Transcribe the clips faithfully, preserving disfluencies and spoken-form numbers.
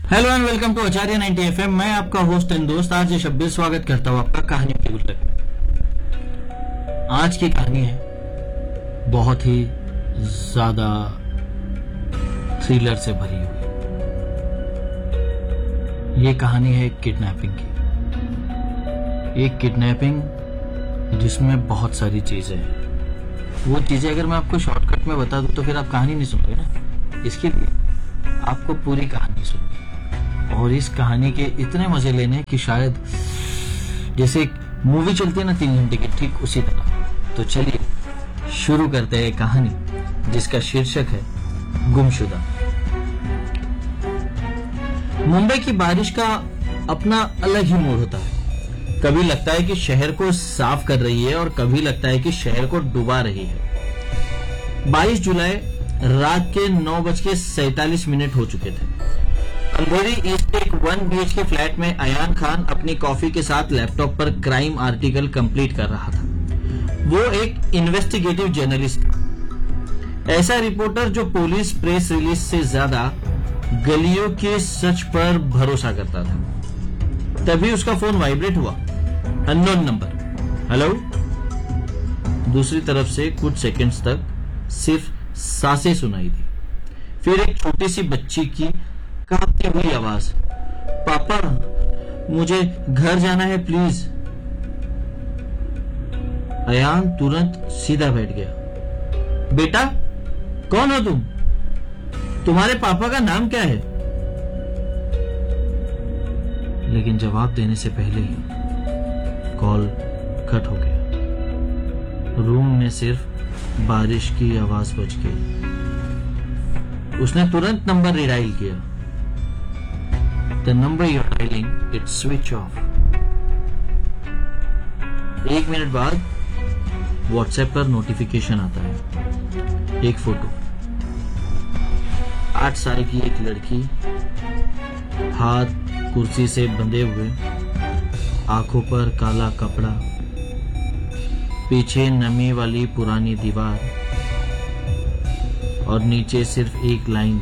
Hello and welcome to Acharya ninety F M. मैं आपका host and दोस्त आज शब्बीर स्वागत करता हूँ आपका कहानी के गुल्लक में। आज की कहानी है बहुत ही ज्यादा थ्रिलर से भरी हुई। ये कहानी है किडनैपिंग की। एक किडनैपिंग जिसमें बहुत सारी चीजें हैं। वो चीजें अगर मैं आपको शॉर्टकट में बता दूं तो फिर आप कहानी नहीं सुनोगे ना। इसके लिए आपको पूरी कहानी सुननी और इस कहानी के इतने मजे लेने कि शायद जैसे मूवी चलती है ना तीन घंटे की, ठीक उसी तरह। तो चलिए शुरू करते हैं कहानी जिसका शीर्षक है गुमशुदा। मुंबई की बारिश का अपना अलग ही मूड होता है। कभी लगता है कि शहर को साफ कर रही है और कभी लगता है कि शहर को डुबा रही है। बाईस जुलाई रात के नौ बज के सैतालीस मिनट हो चुके थे। अंधेरी ईस्ट एक वन बीएच के फ्लैट में अयान खान अपनी कॉफी के साथ लैपटॉप पर क्राइम आर्टिकल कंप्लीट कर रहा था। वो एक इन्वेस्टिगेटिव जर्नलिस्ट था, ऐसा रिपोर्टर जो पुलिस प्रेस रिलीज से ज्यादा गलियों के सच पर भरोसा करता था। तभी उसका फोन वाइब्रेट हुआ। Unknown number. हेलो। दूसरी तरफ से कुछ सेकंड्स तक सिर्फ सांसें सुनाई दी। फिर एक छोटी सी बच्ची की कांपती हुई आवाज, पापा मुझे घर जाना है प्लीज। अयान तुरंत सीधा बैठ गया। बेटा कौन हो तुम? तुम्हारे पापा का नाम क्या है? लेकिन जवाब देने से पहले ही कॉल कट हो गया। रूम में सिर्फ बारिश की आवाज बज गई। उसने तुरंत नंबर रिडायल किया। The number you're dialing, it's switch off. एक मिनट बाद व्हाट्सएप पर नोटिफिकेशन आता है। एक फोटो, आठ साल की एक लड़की, हाथ कुर्सी से बंधे हुए, आंखों पर काला कपड़ा, पीछे नमी वाली पुरानी दीवार और नीचे सिर्फ एक line,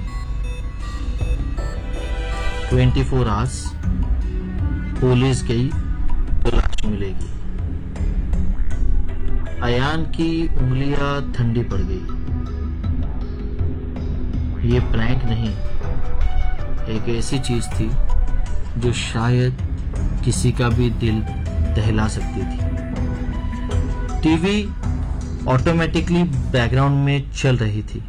twenty four hours police गई तो लाश मिलेगी। अयान की उंगलियां ठंडी पड़ गई। ये प्रैंक नहीं, एक ऐसी चीज थी जो शायद किसी का भी दिल दहला सकती थी। टीवी ऑटोमेटिकली बैकग्राउंड में चल रही थी।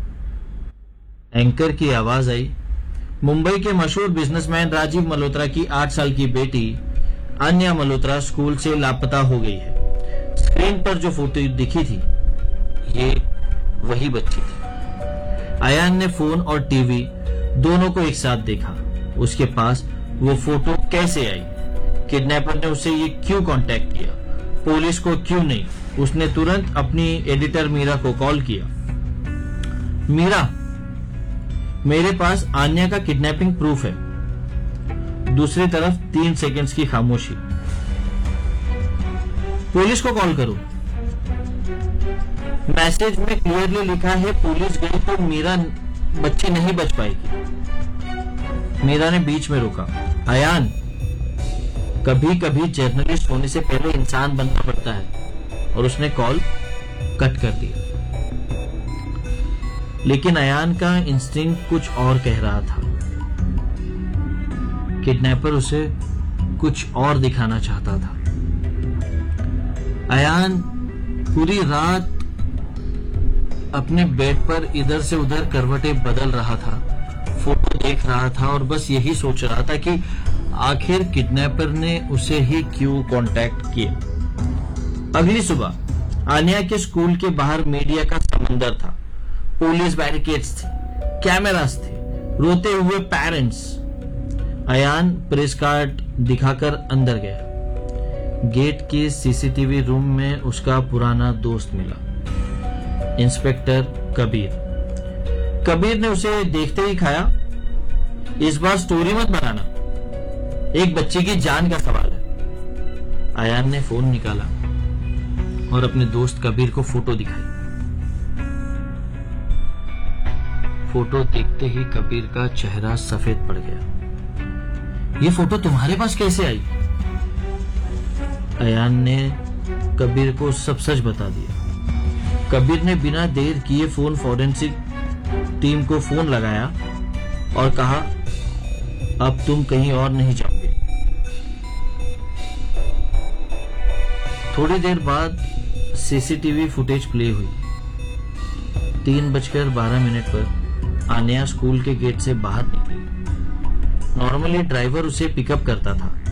एंकर की आवाज आई, मुंबई के मशहूर बिजनेसमैन राजीव मल्होत्रा की आठ साल की बेटी अन्या मल्होत्रा स्कूल से लापता हो गई है। स्क्रीन पर जो फोटो दिखी थी ये वही बच्ची थी। अयान ने फोन और टीवी दोनों को एक साथ देखा। उसके पास वो फोटो कैसे आई? किडनैपर ने उसे ये क्यों कांटेक्ट किया? पुलिस को क्यों नहीं? उसने तुरंत अपनी एडिटर मीरा को कॉल किया। मीरा, मेरे पास आन्या का किडनैपिंग प्रूफ है। दूसरी तरफ तीन सेकंड्स की खामोशी। पुलिस को कॉल करो। मैसेज में क्लियरली लिखा है पुलिस गई तो मीरा बच्ची नहीं बच पाएगी। मीरा ने बीच में रोका। अयान, कभी कभी जर्नलिस्ट होने से पहले इंसान बनना पड़ता है। और उसने कॉल कट कर दिया। लेकिन अयान का इंस्टिंक्ट कुछ और कह रहा था। किडनैपर उसे कुछ और दिखाना चाहता था। अयान पूरी रात अपने बेड पर इधर से उधर करवटें बदल रहा था, फोटो देख रहा था और बस यही सोच रहा था कि आखिर किडनैपर ने उसे ही क्यों कांटेक्ट किया। अगली सुबह आन्या के स्कूल के बाहर मीडिया का समंदर था। पुलिस बैरिकेड्स थे, कैमरास थे, रोते हुए पेरेंट्स। अयान प्रेस कार्ड दिखाकर अंदर गया। गेट के सीसीटीवी रूम में उसका पुराना दोस्त मिला, इंस्पेक्टर कबीर। कबीर ने उसे देखते ही खाया, इस बार स्टोरी मत बनाना, एक बच्चे की जान का सवाल है। अयान ने फोन निकाला और अपने दोस्त कबीर को फोटो दिखाई। फोटो देखते ही कबीर का चेहरा सफेद पड़ गया। ये फोटो तुम्हारे पास कैसे आई? अयान ने कबीर को सब सच बता दिया। कबीर ने बिना देर किए फोन फॉरेंसिक टीम को फोन लगाया और कहा, अब तुम कहीं और नहीं जाओगे। थोड़ी देर बाद सीसीटीवी फुटेज प्ले हुई। तीन बजकर बारह मिनट पर आन्या स्कूल के गेट से बाहर निकली। नॉर्मली ड्राइवर उसे पिकअप करता था,